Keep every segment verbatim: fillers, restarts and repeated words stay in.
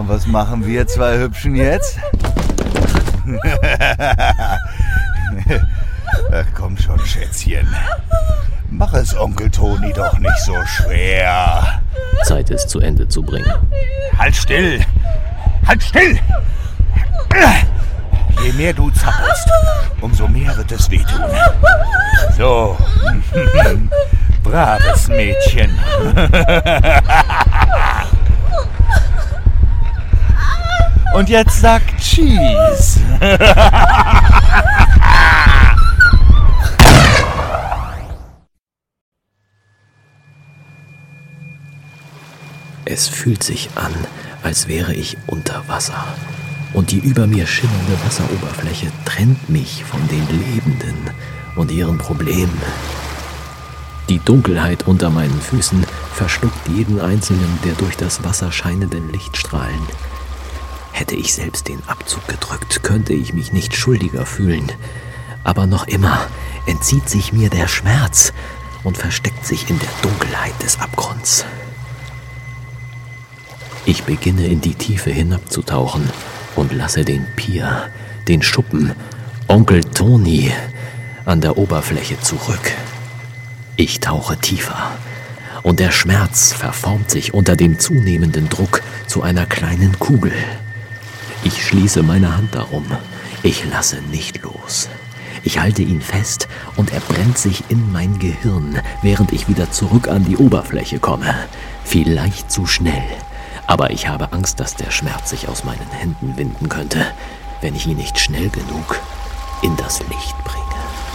Und was machen wir zwei Hübschen jetzt? Ach, komm schon, Schätzchen. Mach es Onkel Toni doch nicht so schwer. Zeit, es zu Ende zu bringen. Halt still! Halt still! Je mehr du zappelst, umso mehr wird es wehtun. So. Braves Mädchen. Und jetzt sag Cheese. Es fühlt sich an, als wäre ich unter Wasser. Und die über mir schimmernde Wasseroberfläche trennt mich von den Lebenden und ihren Problemen. Die Dunkelheit unter meinen Füßen verschluckt jeden einzelnen der durch das Wasser scheinenden Lichtstrahlen. Hätte ich selbst den Abzug gedrückt, könnte ich mich nicht schuldiger fühlen. Aber noch immer entzieht sich mir der Schmerz und versteckt sich in der Dunkelheit des Abgrunds. Ich beginne in die Tiefe hinabzutauchen und lasse den Pier, den Schuppen, Onkel Toni an der Oberfläche zurück. Ich tauche tiefer und der Schmerz verformt sich unter dem zunehmenden Druck zu einer kleinen Kugel. Ich schließe meine Hand darum. Ich lasse nicht los. Ich halte ihn fest und er brennt sich in mein Gehirn, während ich wieder zurück an die Oberfläche komme. Vielleicht zu schnell. Aber ich habe Angst, dass der Schmerz sich aus meinen Händen winden könnte, wenn ich ihn nicht schnell genug in das Licht bringe.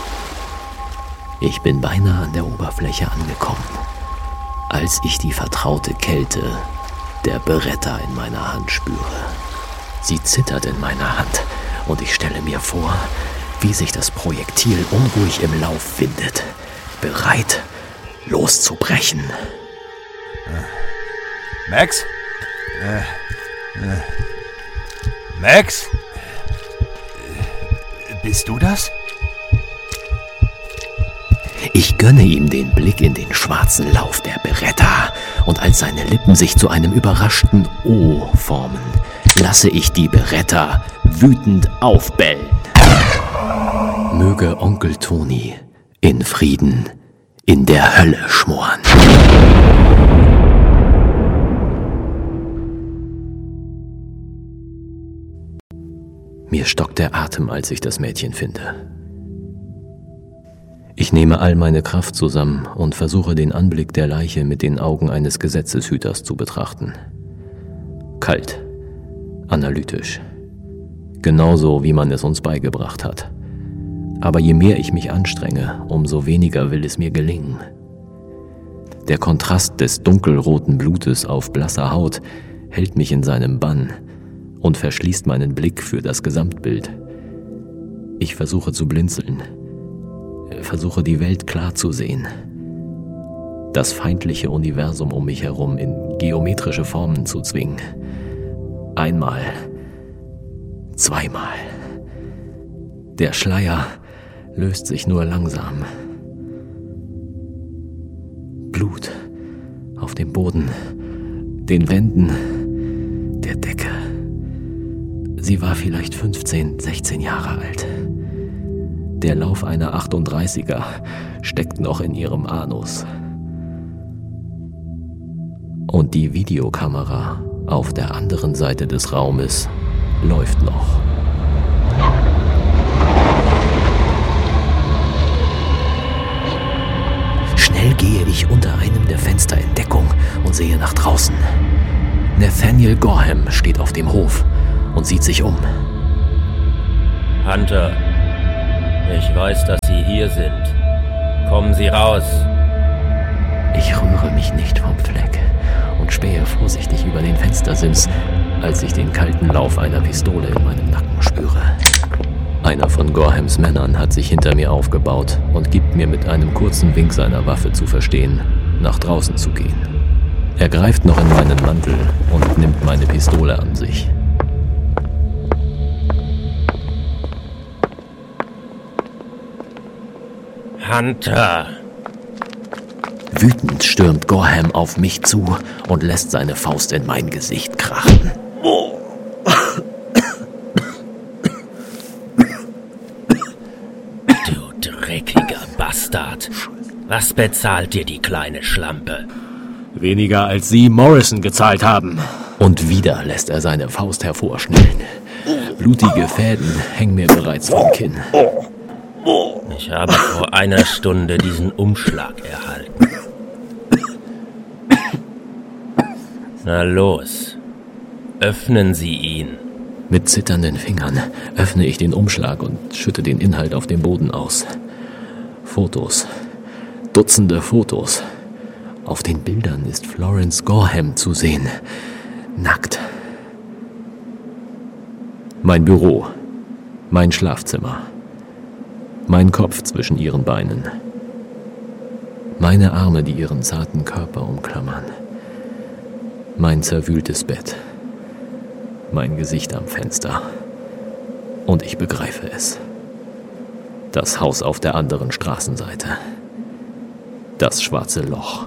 Ich bin beinahe an der Oberfläche angekommen, als ich die vertraute Kälte der Beretta in meiner Hand spüre. Sie zittert in meiner Hand und ich stelle mir vor, wie sich das Projektil unruhig im Lauf windet, bereit loszubrechen. Max? Äh, äh. Max? Äh, bist du das? Ich gönne ihm den Blick in den schwarzen Lauf der Beretta und als seine Lippen sich zu einem überraschten O formen, lasse ich die Beretta wütend aufbellen. Möge Onkel Toni in Frieden in der Hölle schmoren. Mir stockt der Atem, als ich das Mädchen finde. Ich nehme all meine Kraft zusammen und versuche den Anblick der Leiche mit den Augen eines Gesetzeshüters zu betrachten. Kalt, analytisch, genauso wie man es uns beigebracht hat. Aber je mehr ich mich anstrenge, umso weniger will es mir gelingen. Der Kontrast des dunkelroten Blutes auf blasser Haut hält mich in seinem Bann und verschließt meinen Blick für das Gesamtbild. Ich versuche zu blinzeln, versuche die Welt klar zu sehen. Das feindliche Universum um mich herum in geometrische Formen zu zwingen. Einmal, zweimal. Der Schleier löst sich nur langsam. Blut auf dem Boden, den Wänden, der Decke. Sie war vielleicht fünfzehn, sechzehn Jahre alt. Der Lauf einer achtunddreißiger steckt noch in ihrem Anus. Und die Videokamera auf der anderen Seite des Raumes läuft noch. Schnell gehe ich unter einem der Fenster in Deckung und sehe nach draußen. Nathaniel Gorham steht auf dem Hof und sieht sich um. Hunter, ich weiß, dass Sie hier sind. Kommen Sie raus. Ich rühre mich nicht vom Fleck und spähe vorsichtig über den Fenstersims, als ich den kalten Lauf einer Pistole in meinem Nacken spüre. Einer von Gorhams Männern hat sich hinter mir aufgebaut und gibt mir mit einem kurzen Wink seiner Waffe zu verstehen, nach draußen zu gehen. Er greift noch in meinen Mantel und nimmt meine Pistole an sich. Hunter! Wütend stürmt Gorham auf mich zu und lässt seine Faust in mein Gesicht krachen. Du dreckiger Bastard. Was bezahlt dir die kleine Schlampe? Weniger als Sie Morrison gezahlt haben. Und wieder lässt er seine Faust hervorschnellen. Blutige Fäden hängen mir bereits vom Kinn. Ich habe vor einer Stunde diesen Umschlag erhalten. Na los, öffnen Sie ihn. Mit zitternden Fingern öffne ich den Umschlag und schütte den Inhalt auf dem Boden aus. Fotos. Dutzende Fotos. Auf den Bildern ist Florence Gorham zu sehen. Nackt. Mein Büro. Mein Schlafzimmer. Mein Kopf zwischen ihren Beinen. Meine Arme, die ihren zarten Körper umklammern. Mein zerwühltes Bett. Mein Gesicht am Fenster. Und ich begreife es. Das Haus auf der anderen Straßenseite. Das schwarze Loch.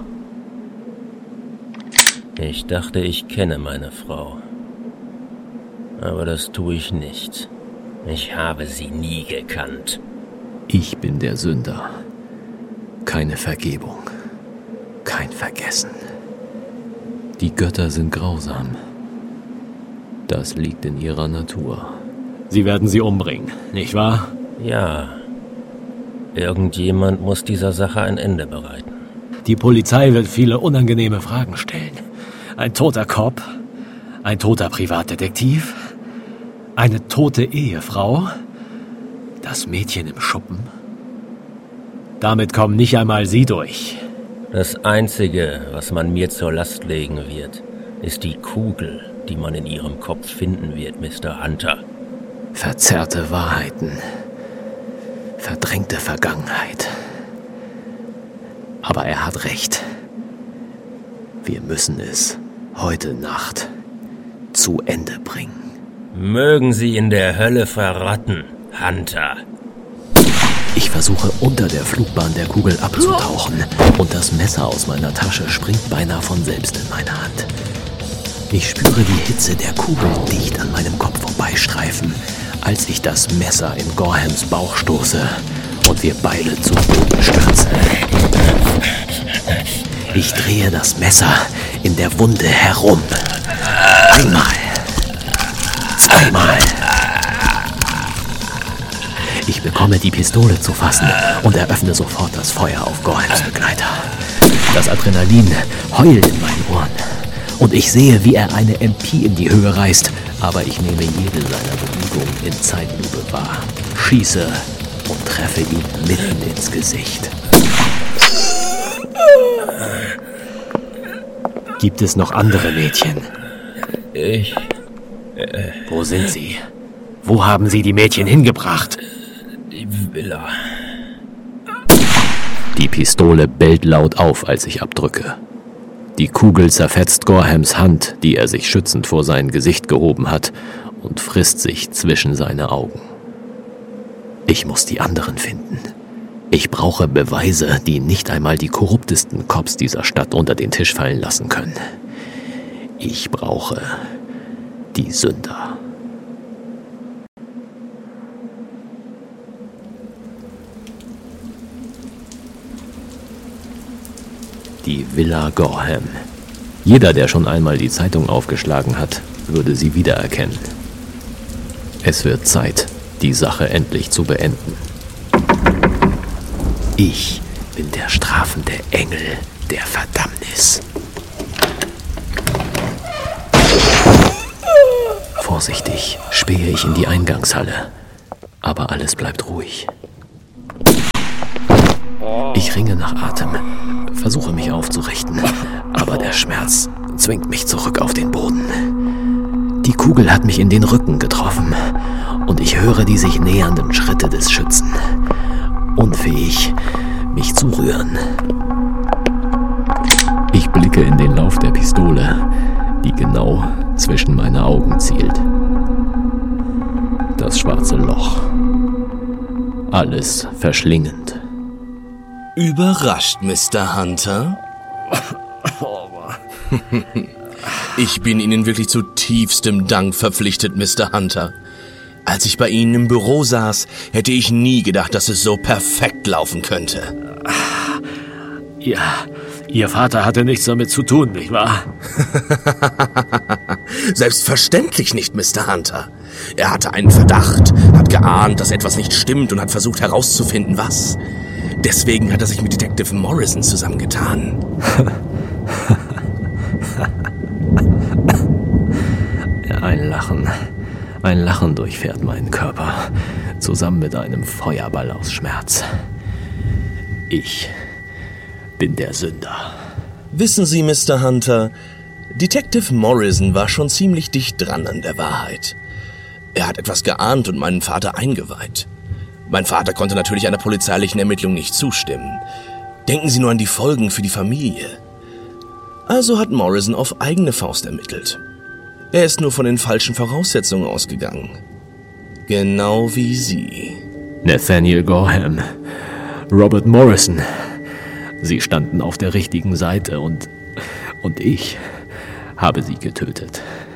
Ich dachte, ich kenne meine Frau. Aber das tue ich nicht. Ich habe sie nie gekannt. Ich bin der Sünder. Keine Vergebung. Kein Vergessen. Die Götter sind grausam. Das liegt in ihrer Natur. Sie werden sie umbringen, nicht wahr? Ja. Irgendjemand muss dieser Sache ein Ende bereiten. Die Polizei wird viele unangenehme Fragen stellen. Ein toter Cop, ein toter Privatdetektiv, eine tote Ehefrau, das Mädchen im Schuppen. Damit kommen nicht einmal Sie durch. Das Einzige, was man mir zur Last legen wird, ist die Kugel, die man in Ihrem Kopf finden wird, Mister Hunter. Verzerrte Wahrheiten. Verdrängte Vergangenheit. Aber er hat recht. Wir müssen es heute Nacht zu Ende bringen. Mögen Sie in der Hölle verrotten, Hunter. Ich versuche unter der Flugbahn der Kugel abzutauchen und das Messer aus meiner Tasche springt beinahe von selbst in meine Hand. Ich spüre die Hitze der Kugel dicht an meinem Kopf vorbeistreifen, als ich das Messer in Gorhams Bauch stoße und wir beide zu Boden stürzen. Ich drehe das Messer in der Wunde herum. Einmal. Zweimal. Ich bekomme die Pistole zu fassen und eröffne sofort das Feuer auf Gorhams Begleiter. Das Adrenalin heult in meinen Ohren. Und ich sehe, wie er eine M P in die Höhe reißt, aber ich nehme jede seiner Bewegungen in Zeitlupe wahr, schieße und treffe ihn mitten ins Gesicht. Gibt es noch andere Mädchen? Ich... Äh, Wo sind sie? Wo haben Sie die Mädchen hingebracht? Die Villa. Die Pistole bellt laut auf, als ich abdrücke. Die Kugel zerfetzt Gorhams Hand, die er sich schützend vor sein Gesicht gehoben hat, und frisst sich zwischen seine Augen. Ich muss die anderen finden. Ich brauche Beweise, die nicht einmal die korruptesten Cops dieser Stadt unter den Tisch fallen lassen können. Ich brauche die Sünder. Die Villa Gorham. Jeder, der schon einmal die Zeitung aufgeschlagen hat, würde sie wiedererkennen. Es wird Zeit, die Sache endlich zu beenden. Ich bin der strafende Engel der Verdammnis. Vorsichtig spähe ich in die Eingangshalle, aber alles bleibt ruhig. Ich ringe nach Atem, versuche mich aufzurichten, aber der Schmerz zwingt mich zurück auf den Boden. Die Kugel hat mich in den Rücken getroffen und ich höre die sich nähernden Schritte des Schützen. Unfähig, mich zu rühren. Ich blicke in den Lauf der Pistole, die genau zwischen meine Augen zielt. Das schwarze Loch. Alles verschlingend. Überrascht, Mister Hunter? Ich bin Ihnen wirklich zu tiefstem Dank verpflichtet, Mister Hunter. Als ich bei Ihnen im Büro saß, hätte ich nie gedacht, dass es so perfekt laufen könnte. Ja, Ihr Vater hatte nichts damit zu tun, nicht wahr? Selbstverständlich nicht, Mister Hunter. Er hatte einen Verdacht, hat geahnt, dass etwas nicht stimmt und hat versucht herauszufinden, was. Deswegen hat er sich mit Detective Morrison zusammengetan. Ein Lachen, ein Lachen durchfährt meinen Körper, zusammen mit einem Feuerball aus Schmerz. Ich bin der Sünder. Wissen Sie, Mister Hunter, Detective Morrison war schon ziemlich dicht dran an der Wahrheit. Er hat etwas geahnt und meinen Vater eingeweiht. Mein Vater konnte natürlich einer polizeilichen Ermittlung nicht zustimmen. Denken Sie nur an die Folgen für die Familie. Also hat Morrison auf eigene Faust ermittelt. Er ist nur von den falschen Voraussetzungen ausgegangen. Genau wie Sie. Nathaniel Gorham, Robert Morrison. Sie standen auf der richtigen Seite und, und ich habe sie getötet.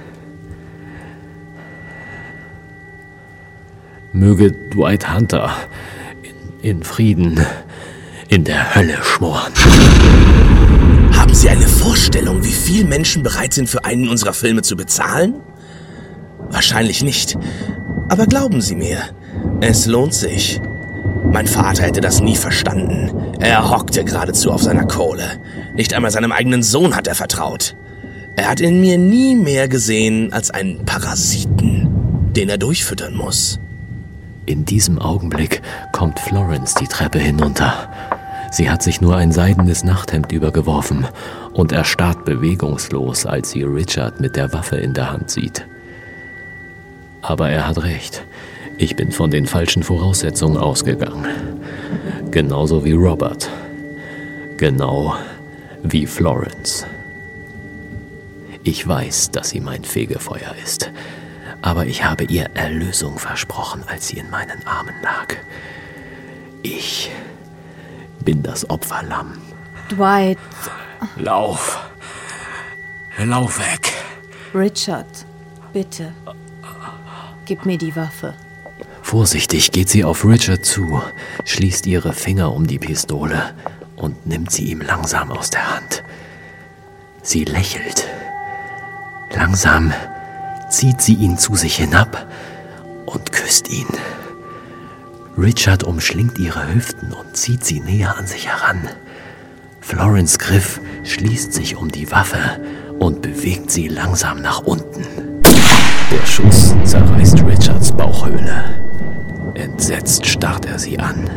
Möge Dwight Hunter in, in Frieden in der Hölle schmoren. Haben Sie eine Vorstellung, wie viel Menschen bereit sind, für einen unserer Filme zu bezahlen? Wahrscheinlich nicht. Aber glauben Sie mir, es lohnt sich. Mein Vater hätte das nie verstanden. Er hockte geradezu auf seiner Kohle. Nicht einmal seinem eigenen Sohn hat er vertraut. Er hat in mir nie mehr gesehen als einen Parasiten, den er durchfüttern muss. In diesem Augenblick kommt Florence die Treppe hinunter. Sie hat sich nur ein seidenes Nachthemd übergeworfen und erstarrt bewegungslos, als sie Richard mit der Waffe in der Hand sieht. Aber er hat recht. Ich bin von den falschen Voraussetzungen ausgegangen. Genauso wie Robert. Genau wie Florence. Ich weiß, dass sie mein Fegefeuer ist. Aber ich habe ihr Erlösung versprochen, als sie in meinen Armen lag. Ich bin das Opferlamm. Dwight. Lauf. Lauf weg. Richard, bitte. Gib mir die Waffe. Vorsichtig geht sie auf Richard zu, schließt ihre Finger um die Pistole und nimmt sie ihm langsam aus der Hand. Sie lächelt. Langsam zieht sie ihn zu sich hinab und küsst ihn. Richard umschlingt ihre Hüften und zieht sie näher an sich heran. Florence Griff schließt sich um die Waffe und bewegt sie langsam nach unten. Der Schuss zerreißt Richards Bauchhöhle. Entsetzt starrt er sie an.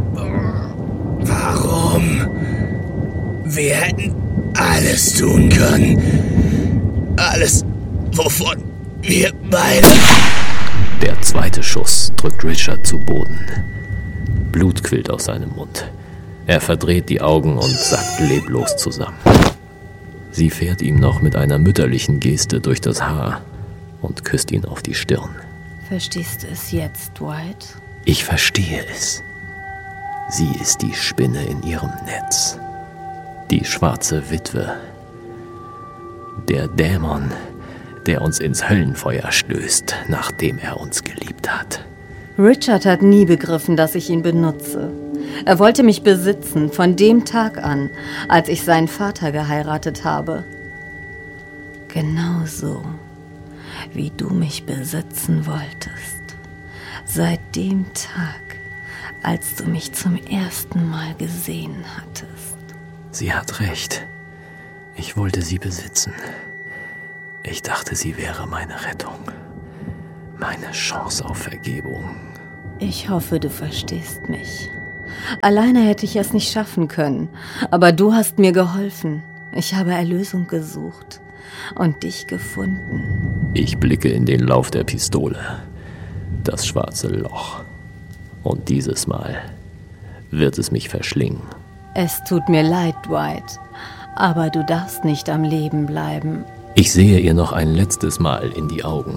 Warum? Wir hätten alles tun können. Alles, wovon wir beide... Der zweite Schuss drückt Richard zu Boden. Blut quillt aus seinem Mund. Er verdreht die Augen und sackt leblos zusammen. Sie fährt ihm noch mit einer mütterlichen Geste durch das Haar und küsst ihn auf die Stirn. Verstehst du es jetzt, Dwight? Ich verstehe es. Sie ist die Spinne in ihrem Netz. Die schwarze Witwe. Der Dämon, der uns ins Höllenfeuer stößt, nachdem er uns geliebt hat. Richard hat nie begriffen, dass ich ihn benutze. Er wollte mich besitzen, von dem Tag an, als ich seinen Vater geheiratet habe. Genauso, wie du mich besitzen wolltest. Seit dem Tag, als du mich zum ersten Mal gesehen hattest. Sie hat recht. Ich wollte sie besitzen. Ich dachte, sie wäre meine Rettung. Meine Chance auf Vergebung. Ich hoffe, du verstehst mich. Alleine hätte ich es nicht schaffen können. Aber du hast mir geholfen. Ich habe Erlösung gesucht und dich gefunden. Ich blicke in den Lauf der Pistole. Das schwarze Loch. Und dieses Mal wird es mich verschlingen. Es tut mir leid, Dwight. Aber du darfst nicht am Leben bleiben. Ich sehe ihr noch ein letztes Mal in die Augen.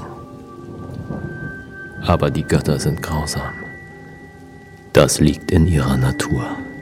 Aber die Götter sind grausam. Das liegt in ihrer Natur.